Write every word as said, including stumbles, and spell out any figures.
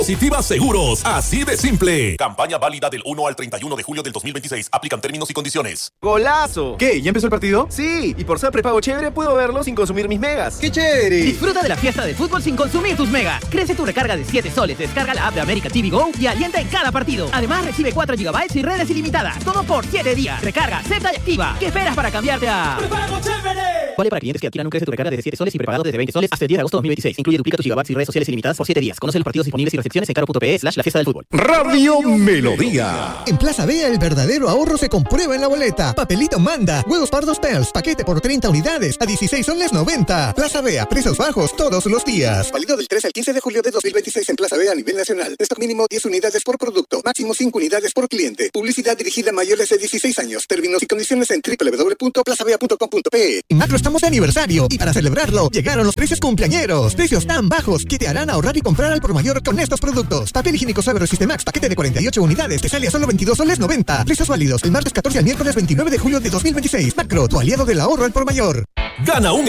Positiva Seguros, así de simple. Campaña válida del uno al treinta y uno de julio del dos mil veintiséis. Aplican términos y condiciones. ¡Golazo! ¿Qué? ¿Ya empezó el partido? Sí, y por ser prepago chévere puedo verlo sin consumir mis megas. ¡Qué chévere! Disfruta de la fiesta del fútbol sin consumir tus megas. Crece tu recarga de siete soles, descarga la app de América T V Go y alienta en cada partido. Además recibe cuatro gigabytes y redes ilimitadas. Todo por siete días. Recarga, acepta y activa. ¿Qué esperas para cambiarte a ¡Prepago chévere! Vale para clientes que adquieran un Crece tu recarga desde siete soles y prepagado desde veinte soles hasta el diez de agosto de dos mil veintiséis. Incluye duplica tus gigabytes y redes sociales ilimitadas por siete días. Conoce los partidos disponibles y recepciones en caro.pe slash la fiesta del fútbol. Radio Melodía. En Plaza Vea el verdadero ahorro se comprueba en la boleta. Papelito Manda, huevos pardos Pearls, paquete por treinta unidades a dieciséis soles noventa. Plaza Vea, precios bajos todos los días. Válido del tres al quince de julio de dos mil veintiséis en Plaza Vea a nivel nacional. Stock mínimo diez unidades por producto, máximo cinco unidades por cliente. Publicidad dirigida a mayores de dieciséis años. Términos y condiciones en doble u doble u doble u punto plaza vea punto com punto pe. En Macro estamos de aniversario y para celebrarlo llegaron los precios cumpleañeros. Precios tan bajos que te harán ahorrar y comprar al por mayor con estos productos. Papel higiénico Suave Resiste Max, paquete de cuarenta y ocho unidades, te sale a solo veintidós soles noventa. Precios válidos el martes catorce al miércoles veintinueve de julio de dos mil veintiséis. Macro, tu aliado del ahorro al por mayor. Gana un